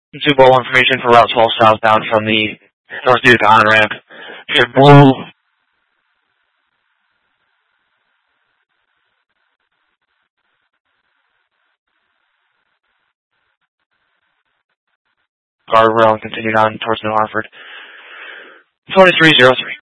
Super Bowl information for Route 12 southbound from the North Utica on-ramp. Should blue guardrail and continued on towards New Hartford. 2303.